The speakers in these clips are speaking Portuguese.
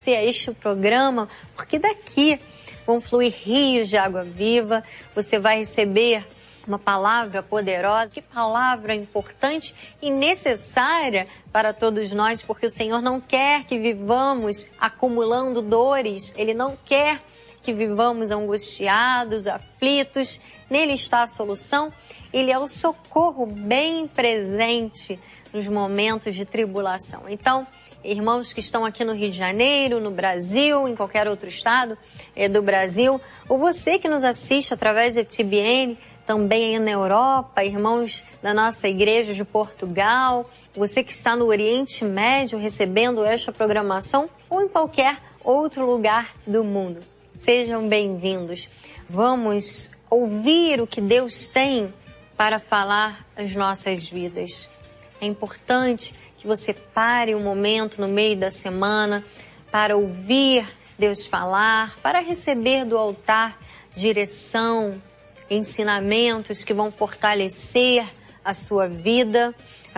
a este programa, porque daqui vão fluir rios de água viva. Você vai receber uma palavra poderosa, que palavra importante e necessária para todos nós, porque o Senhor não quer que vivamos acumulando dores, Ele não quer que vivamos angustiados, aflitos. Nele está a solução. Ele é o socorro bem presente nos momentos de tribulação. Então, irmãos que estão aqui no Rio de Janeiro, no Brasil, em qualquer outro estado do Brasil, ou você que nos assiste através da TBN, também aí na Europa, irmãos da nossa igreja de Portugal, você que está no Oriente Médio recebendo esta programação, ou em qualquer outro lugar do mundo. Sejam bem-vindos. Vamos ouvir o que Deus tem para falar as nossas vidas. É importante que você pare um momento no meio da semana para ouvir Deus falar, para receber do altar direção, ensinamentos que vão fortalecer a sua vida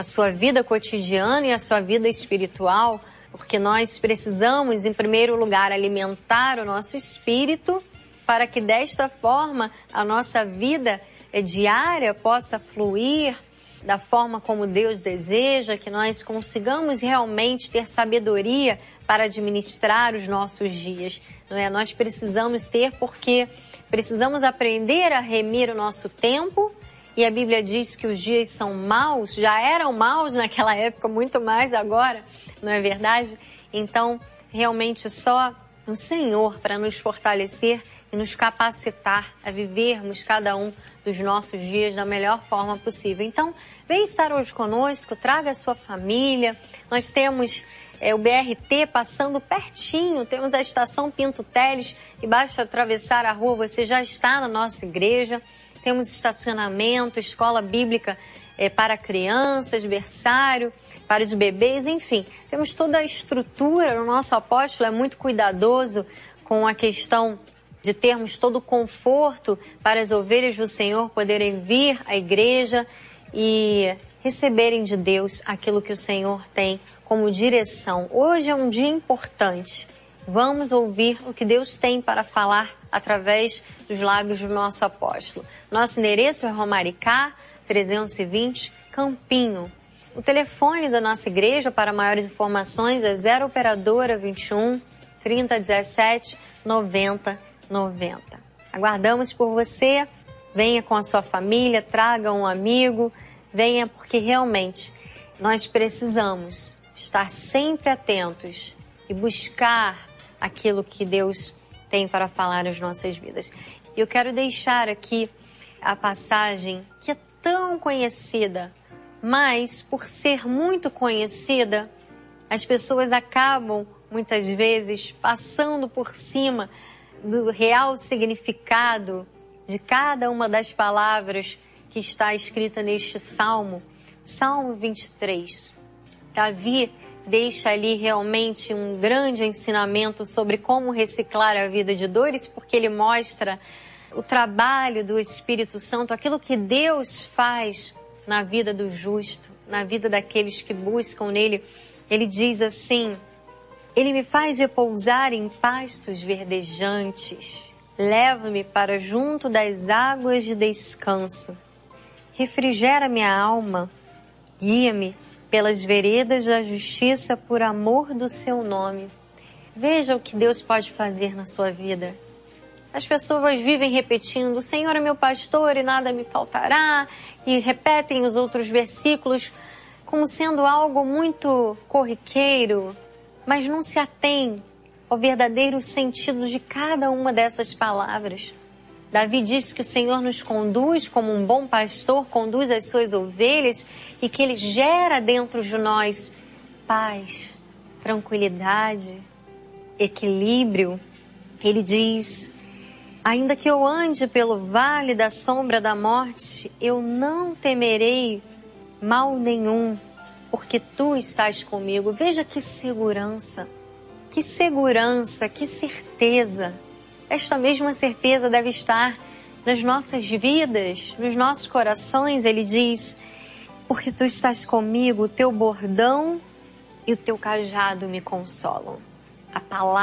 cotidiana e a sua vida espiritual, porque nós precisamos, em primeiro lugar, alimentar o nosso espírito para que desta forma a nossa vida diária possa fluir da forma como Deus deseja, que nós consigamos realmente ter sabedoria para administrar os nossos dias, não é? Nós precisamos ter, porque precisamos aprender a remir o nosso tempo, e a Bíblia diz que os dias são maus, já eram maus naquela época, muito mais agora, não é verdade? Então, realmente só o Senhor para nos fortalecer e nos capacitar a vivermos cada um dos nossos dias da melhor forma possível. Então, vem estar hoje conosco, traga a sua família. Nós temos o BRT passando pertinho, temos a estação Pinto Teles e basta atravessar a rua, você já está na nossa igreja. Temos estacionamento, escola bíblica para crianças, berçário, para os bebês, enfim. Temos toda a estrutura, o nosso apóstolo é muito cuidadoso com a questão de termos todo o conforto para as ovelhas do Senhor poderem vir à igreja e receberem de Deus aquilo que o Senhor tem como direção. Hoje é um dia importante. Vamos ouvir o que Deus tem para falar através dos lábios do nosso apóstolo. Nosso endereço é Romaricá, 320, Campinho. O telefone da nossa igreja para maiores informações é 0 operadora 21 3017 90 90. Aguardamos por você. Venha com a sua família, traga um amigo, venha, porque realmente nós precisamos estar sempre atentos e buscar aquilo que Deus tem para falar nas nossas vidas. E eu quero deixar aqui a passagem que é tão conhecida, mas por ser muito conhecida, as pessoas acabam muitas vezes passando por cima do real significado de cada uma das palavras que está escrita neste Salmo. Salmo 23. Davi deixa ali realmente um grande ensinamento sobre como reciclar a vida de dores, porque ele mostra o trabalho do Espírito Santo, aquilo que Deus faz na vida do justo, na vida daqueles que buscam nele. Ele diz assim: Ele me faz repousar em pastos verdejantes. Leva-me para junto das águas de descanso. Refrigera minha alma. Guia-me pelas veredas da justiça por amor do seu nome. Veja o que Deus pode fazer na sua vida. As pessoas vivem repetindo: o Senhor é meu pastor e nada me faltará. E repetem os outros versículos como sendo algo muito corriqueiro, mas não se atém ao verdadeiro sentido de cada uma dessas palavras. Davi diz que o Senhor nos conduz como um bom pastor, conduz as suas ovelhas, e que Ele gera dentro de nós paz, tranquilidade, equilíbrio. Ele diz: ainda que eu ande pelo vale da sombra da morte, eu não temerei mal nenhum, porque Tu estás comigo. Veja que segurança, que certeza. Esta mesma certeza deve estar nas nossas vidas, nos nossos corações. Ele diz: porque Tu estás comigo, o Teu bordão e o Teu cajado me consolam. a palavra